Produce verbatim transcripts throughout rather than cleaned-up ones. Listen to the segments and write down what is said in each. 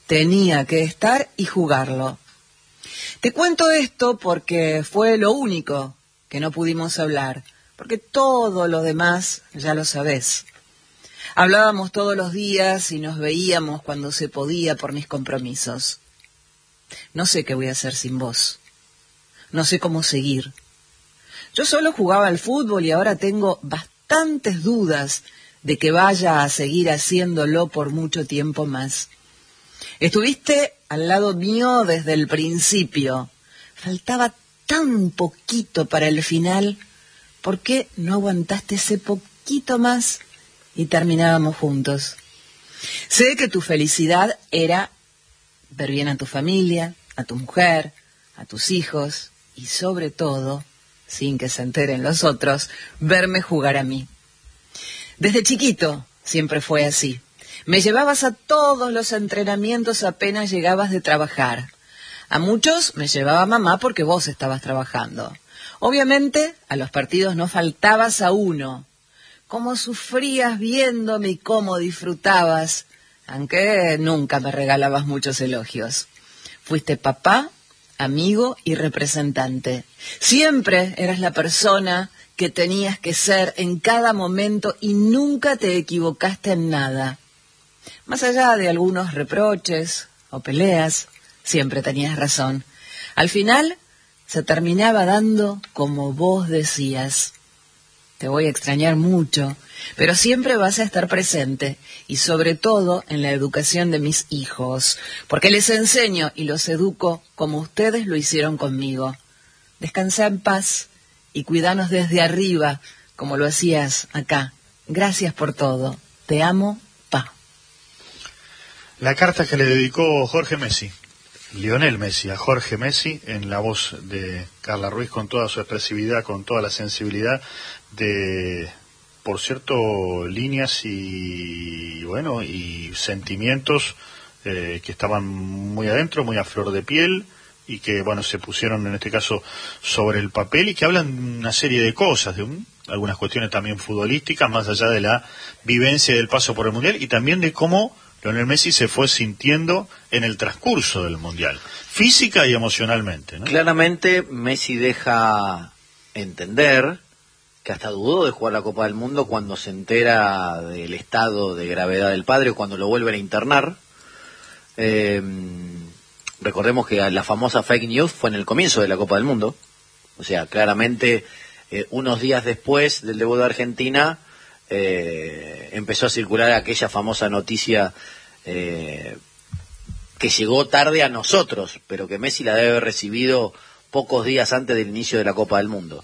tenía que estar y jugarlo. Te cuento esto porque fue lo único que no pudimos hablar, porque todo lo demás ya lo sabés. Hablábamos todos los días y nos veíamos cuando se podía por mis compromisos. No sé qué voy a hacer sin vos. No sé cómo seguir. Yo solo jugaba al fútbol y ahora tengo bastantes dudas de que vaya a seguir haciéndolo por mucho tiempo más. Estuviste al lado mío desde el principio. Faltaba tan poquito para el final. ¿Por qué no aguantaste ese poquito más y terminábamos juntos? Sé que tu felicidad era ver bien a tu familia, a tu mujer, a tus hijos y sobre todo, sin que se enteren los otros, verme jugar a mí. Desde chiquito siempre fue así. Me llevabas a todos los entrenamientos apenas llegabas de trabajar. A muchos me llevaba mamá porque vos estabas trabajando. Obviamente, a los partidos no faltabas a uno. Cómo sufrías viéndome y cómo disfrutabas, aunque nunca me regalabas muchos elogios. Fuiste papá, amigo y representante. Siempre eras la persona que tenías que ser en cada momento y nunca te equivocaste en nada. Más allá de algunos reproches o peleas, siempre tenías razón. Al final, se terminaba dando como vos decías. Te voy a extrañar mucho, pero siempre vas a estar presente, y sobre todo en la educación de mis hijos, porque les enseño y los educo como ustedes lo hicieron conmigo. Descansa en paz y cuidanos desde arriba, como lo hacías acá. Gracias por todo. Te amo, pa. La carta que le dedicó Jorge Messi, Lionel Messi, a Jorge Messi, en la voz de Carla Ruiz, con toda su expresividad, con toda la sensibilidad de, por cierto, líneas y, bueno, y sentimientos eh, que estaban muy adentro, muy a flor de piel, y que, bueno, se pusieron en este caso sobre el papel y que hablan una serie de cosas, de un, algunas cuestiones también futbolísticas, más allá de la vivencia del paso por el Mundial, y también de cómo Lionel Messi se fue sintiendo en el transcurso del Mundial, física y emocionalmente, ¿no? Claramente Messi deja entender que hasta dudó de jugar la Copa del Mundo cuando se entera del estado de gravedad del padre o cuando lo vuelven a internar. Eh, recordemos que la famosa fake news fue en el comienzo de la Copa del Mundo, o sea, claramente eh, unos días después del debut de Argentina Eh, empezó a circular aquella famosa noticia eh, que llegó tarde a nosotros, pero que Messi la debe haber recibido pocos días antes del inicio de la Copa del Mundo.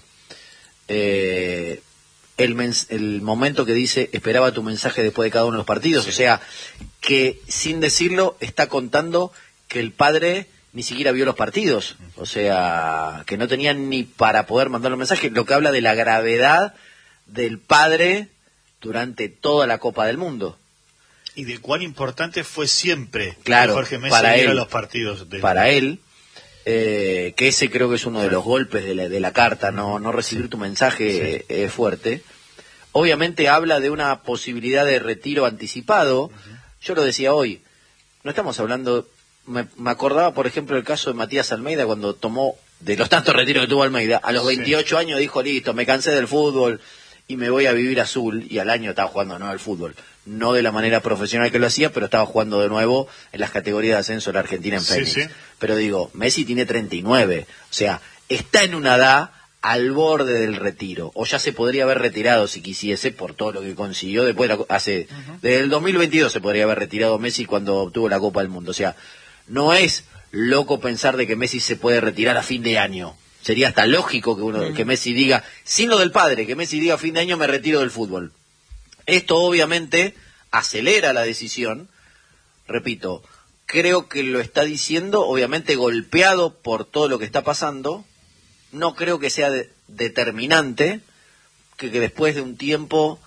Eh, el, mens- el momento que dice, esperaba tu mensaje después de cada uno de los partidos, sí. O sea, que sin decirlo está contando que el padre ni siquiera vio los partidos, o sea, que no tenía ni para poder mandar un mensaje, lo que habla de la gravedad del padre durante toda la Copa del Mundo. Y de cuán importante fue siempre claro, que Jorge Messi para viera él, los partidos. De... Para él, eh, que ese creo que es uno de los golpes de la, de la carta, no, no recibir sí. tu mensaje sí. es eh, fuerte. Obviamente habla de una posibilidad de retiro anticipado. Uh-huh. Yo lo decía hoy, no estamos hablando, me, me acordaba por ejemplo el caso de Matías Almeida cuando tomó, de los tantos retiros que tuvo Almeida, a los veintiocho sí. años dijo, listo, me cansé del fútbol y me voy a vivir azul, y al año estaba jugando no al fútbol, no de la manera profesional que lo hacía, pero estaba jugando de nuevo en las categorías de ascenso de la Argentina en Fénix. Sí, sí. Pero digo, Messi tiene treinta y nueve, o sea, está en una edad al borde del retiro, o ya se podría haber retirado si quisiese por todo lo que consiguió después de la, hace uh-huh. desde el dos mil veintidós se podría haber retirado Messi cuando obtuvo la Copa del Mundo, o sea, no es loco pensar de que Messi se puede retirar a fin de año. Sería hasta lógico que uno, que Messi diga, sin lo del padre, que Messi diga a fin de año me retiro del fútbol. Esto obviamente acelera la decisión, repito, creo que lo está diciendo, obviamente golpeado por todo lo que está pasando, no creo que sea de, determinante, que, que después de un tiempo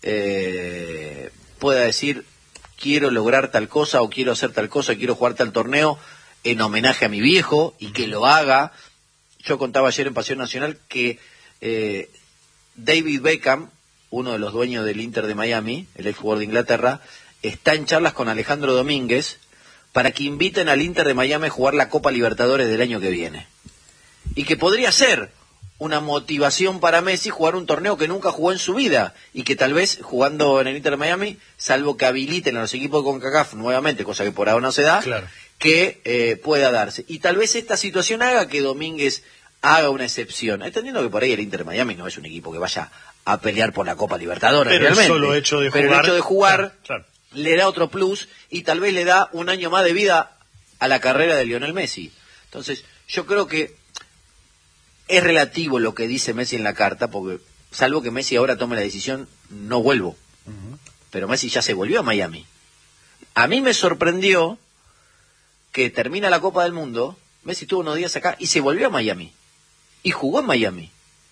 eh, pueda decir, quiero lograr tal cosa, o quiero hacer tal cosa, quiero jugar tal torneo en homenaje a mi viejo, y que lo haga. Yo contaba ayer en Pasión Nacional que eh, David Beckham, uno de los dueños del Inter de Miami, el ex jugador de Inglaterra, está en charlas con Alejandro Domínguez para que inviten al Inter de Miami a jugar la Copa Libertadores del año que viene. Y que podría ser una motivación para Messi jugar un torneo que nunca jugó en su vida, y que tal vez jugando en el Inter de Miami, salvo que habiliten a los equipos de CONCACAF nuevamente, cosa que por ahora no se da, claro, que eh, pueda darse. Y tal vez esta situación haga que Domínguez haga una excepción, entendiendo que por ahí el Inter de Miami no es un equipo que vaya a pelear por la Copa Libertadores, pero realmente. El solo hecho de pero jugar, el hecho de jugar claro, claro. le da otro plus, y tal vez le da un año más de vida a la carrera de Lionel Messi. Entonces, yo creo que es relativo lo que dice Messi en la carta, porque salvo que Messi ahora tome la decisión, no vuelvo. Uh-huh. Pero Messi ya se volvió a Miami. A mí me sorprendió que termina la Copa del Mundo, Messi estuvo unos días acá y se volvió a Miami. Y jugó en Miami.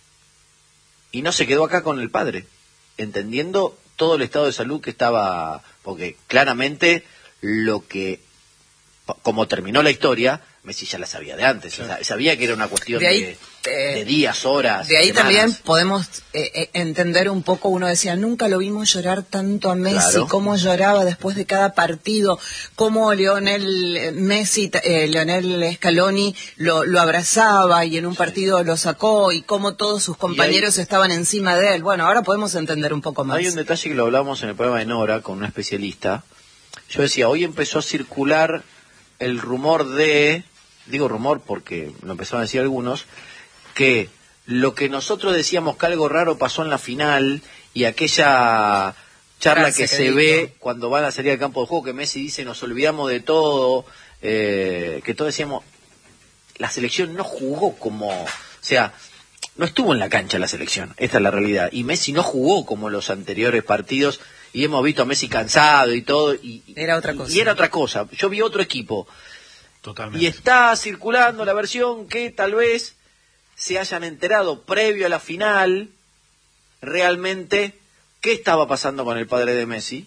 Y no se quedó acá con el padre, entendiendo todo el estado de salud que estaba, porque claramente lo que, como terminó la historia, Messi ya la sabía de antes, sí. O sea, sabía que era una cuestión de, ahí, de, eh, de días, horas, de ahí semanas. También podemos eh, eh, entender un poco, uno decía, nunca lo vimos llorar tanto a Messi, claro. Cómo lloraba después de cada partido, cómo Lionel Messi, eh, Lionel Scaloni lo, lo abrazaba y en un sí. partido lo sacó, y cómo todos sus compañeros ahí, estaban encima de él. Bueno, ahora podemos entender un poco más. Hay un detalle que lo hablamos en el programa de Nora con un especialista. Yo decía, hoy empezó a circular el rumor de, digo rumor porque lo empezaron a decir algunos, que lo que nosotros decíamos que algo raro pasó en la final, y aquella charla Casi que, que se dijo. ve cuando van a salir al campo de juego, que Messi dice nos olvidamos de todo, eh, que todos decíamos, la selección no jugó como, o sea, no estuvo en la cancha la selección, esta es la realidad, y Messi no jugó como los anteriores partidos, y hemos visto a Messi cansado y todo, y era otra cosa. Y era otra cosa. Yo vi otro equipo. Totalmente. Y está circulando la versión que tal vez se hayan enterado previo a la final realmente qué estaba pasando con el padre de Messi.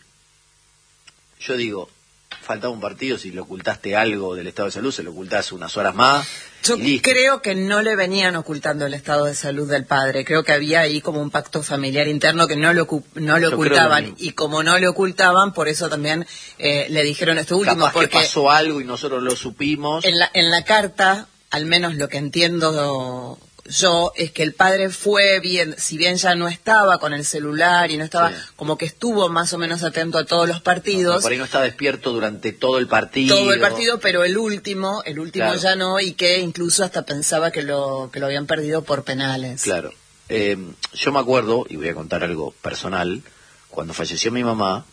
Yo digo, faltaba un partido, si le ocultaste algo del estado de salud, se lo ocultás unas horas más. Yo creo que no le venían ocultando el estado de salud del padre. Creo que había ahí como un pacto familiar interno que no lo, no lo ocultaban. Y como no lo ocultaban, por eso también eh, le dijeron esto último. Capaz porque que pasó algo y nosotros lo supimos. En la, en la carta, al menos lo que entiendo yo, es que el padre fue bien, si bien ya no estaba con el celular y no estaba, sí. como que estuvo más o menos atento a todos los partidos. No, por ahí no estaba despierto durante todo el partido. Todo el partido, pero el último, el último claro. ya no, y que incluso hasta pensaba que lo que lo habían perdido por penales. Claro. Eh, yo me acuerdo, y voy a contar algo personal, cuando falleció mi mamá,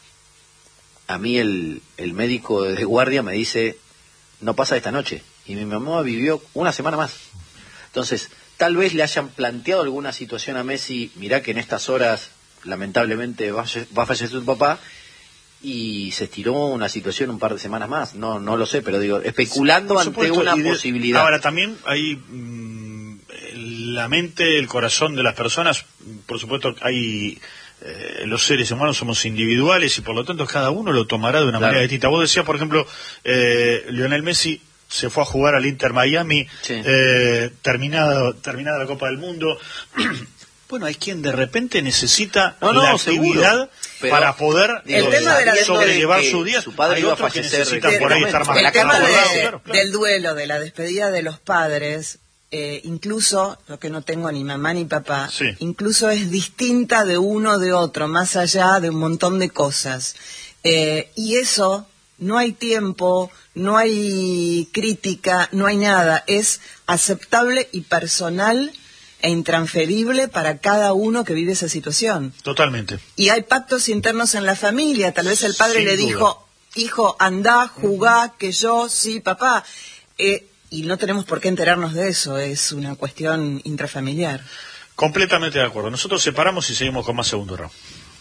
a mí el, el médico de guardia me dice, no pasa esta noche. Y mi mamá vivió una semana más. Entonces, tal vez le hayan planteado alguna situación a Messi, mirá que en estas horas, lamentablemente, va a fallecer tu papá, y se estiró una situación un par de semanas más. No no lo sé, pero digo, especulando sí, ante supuesto, una de, posibilidad. Ahora, también hay mmm, la mente, el corazón de las personas, por supuesto, hay... Eh, los seres humanos somos individuales y por lo tanto cada uno lo tomará de una claro. manera distinta. Vos decías, por ejemplo, eh, Lionel Messi se fue a jugar al Inter Miami, sí. eh, terminada, terminada la Copa del Mundo. Bueno, hay quien de repente necesita no, no, la actividad para poder el tema de la sobrellevar su día. Su padre hay iba otros a que necesitan por ahí estar más el tema de, claro, claro. del duelo, de la despedida de los padres, eh, incluso, lo que no tengo ni mamá ni papá, sí. incluso es distinta de uno de otro, más allá de un montón de cosas. Eh, y eso, no hay tiempo, no hay crítica, no hay nada. Es aceptable y personal e intransferible para cada uno que vive esa situación. Totalmente. Y hay pactos internos en la familia. Tal vez el padre Sin le duda. dijo, hijo, andá, jugá, que yo, sí, papá. Eh, y no tenemos por qué enterarnos de eso. Es una cuestión intrafamiliar. Completamente de acuerdo. Nosotros separamos y seguimos con más segundo round.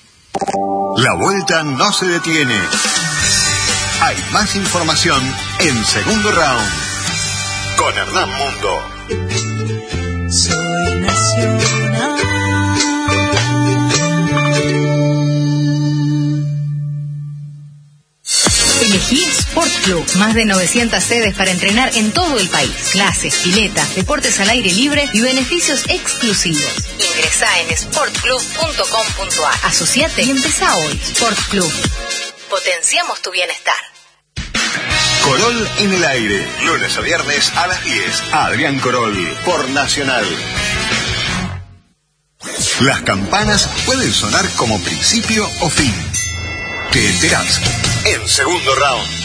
La vuelta no se detiene. Hay más información en Segundo Round con Hernán Mundo. Soy nacional. Elegí Sport Club. Más de novecientas sedes para entrenar en todo el país. Clases, pileta, deportes al aire libre y beneficios exclusivos. Ingresá en sport club punto com punto a r. Asociate y empezá hoy. Sport Club. Potenciamos tu bienestar. Corol en el aire. Lunes a viernes a las diez. Adrián Corol por Nacional. Las campanas pueden sonar como principio o fin. Te enterás en Segundo Round.